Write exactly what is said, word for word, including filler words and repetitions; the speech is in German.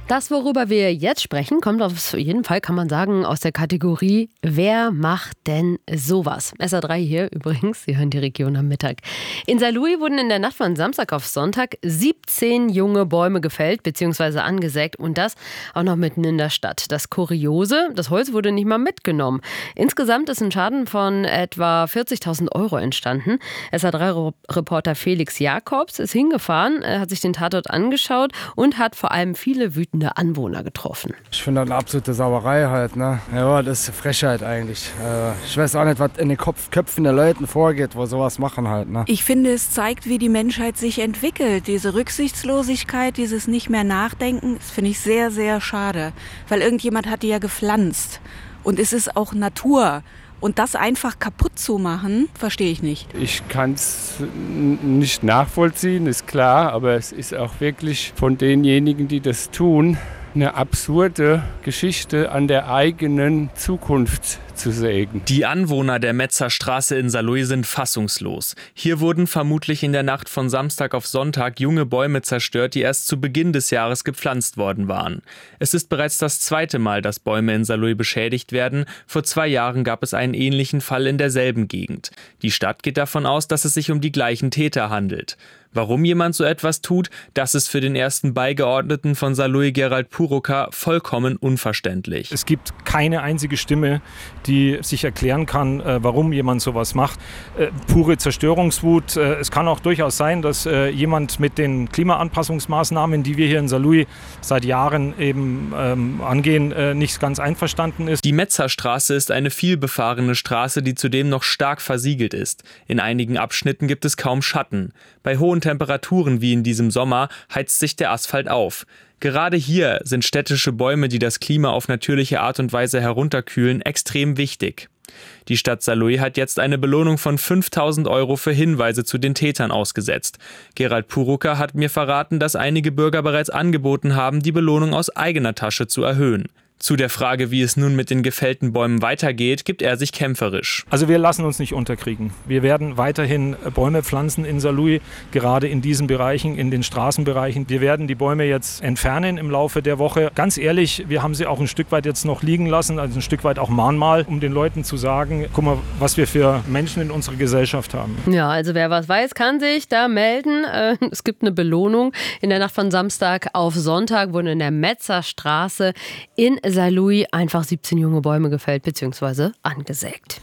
Das, worüber wir jetzt sprechen, kommt auf jeden Fall, kann man sagen, aus der Kategorie Wer macht denn sowas? S R drei hier übrigens, Sie hören die Region am Mittag. In Saarlouis wurden in der Nacht von Samstag auf Sonntag siebzehn junge Bäume gefällt bzw. angesägt und das auch noch mitten in der Stadt. Das Kuriose, das Holz wurde nicht mal mitgenommen. Insgesamt ist ein Schaden von etwa vierzigtausend Euro entstanden. S R drei Reporter Felix Jakobs ist hingefahren, hat sich den Tatort angeschaut und hat vor allem viele wütende Anwohner getroffen. Ich finde das eine absolute Sauerei halt, ne? Ja, das ist Frechheit eigentlich. Äh, ich weiß auch nicht, was in den Kopf, Köpfen der Leuten vorgeht, wo sowas machen halt, ne? Ich finde, es zeigt, wie die Menschheit sich entwickelt. Diese Rücksichtslosigkeit, dieses nicht mehr nachdenken, das finde ich sehr, sehr schade. Weil irgendjemand hat die ja gepflanzt. Und es ist auch Natur. Und das einfach kaputt zu machen, verstehe ich nicht. Ich kann es nicht nachvollziehen, ist klar, aber es ist auch wirklich von denjenigen, die das tun, eine absurde Geschichte an der eigenen Zukunft zu sägen. Die Anwohner der Metzerstraße in Saarlouis sind fassungslos. Hier wurden vermutlich in der Nacht von Samstag auf Sonntag junge Bäume zerstört, die erst zu Beginn des Jahres gepflanzt worden waren. Es ist bereits das zweite Mal, dass Bäume in Saarlouis beschädigt werden. Vor zwei Jahren gab es einen ähnlichen Fall in derselben Gegend. Die Stadt geht davon aus, dass es sich um die gleichen Täter handelt. Warum jemand so etwas tut, das ist für den ersten Beigeordneten von Saarlouis, Gerald Purucker, vollkommen unverständlich. Es gibt keine einzige Stimme, die sich erklären kann, äh, warum jemand sowas macht. Äh, pure Zerstörungswut. Äh, es kann auch durchaus sein, dass äh, jemand mit den Klimaanpassungsmaßnahmen, die wir hier in Saarlouis seit Jahren eben ähm, angehen, äh, nicht ganz einverstanden ist. Die Metzerstraße ist eine vielbefahrene Straße, die zudem noch stark versiegelt ist. In einigen Abschnitten gibt es kaum Schatten. Bei hohen Temperaturen wie in diesem Sommer heizt sich der Asphalt auf. Gerade hier sind städtische Bäume, die das Klima auf natürliche Art und Weise herunterkühlen, extrem wichtig. Die Stadt Saarlouis hat jetzt eine Belohnung von fünftausend Euro für Hinweise zu den Tätern ausgesetzt. Gerald Purucker hat mir verraten, dass einige Bürger bereits angeboten haben, die Belohnung aus eigener Tasche zu erhöhen. Zu der Frage, wie es nun mit den gefällten Bäumen weitergeht, gibt er sich kämpferisch. Also wir lassen uns nicht unterkriegen. Wir werden weiterhin Bäume pflanzen in Saarlouis, gerade in diesen Bereichen, in den Straßenbereichen. Wir werden die Bäume jetzt entfernen im Laufe der Woche. Ganz ehrlich, wir haben sie auch ein Stück weit jetzt noch liegen lassen, also ein Stück weit auch Mahnmal, um den Leuten zu sagen, guck mal, was wir für Menschen in unserer Gesellschaft haben. Ja, also wer was weiß, kann sich da melden. Es gibt eine Belohnung. In der Nacht von Samstag auf Sonntag wurden in der Metzerstraße in Saarlouis einfach siebzehn junge Bäume gefällt bzw. angesägt.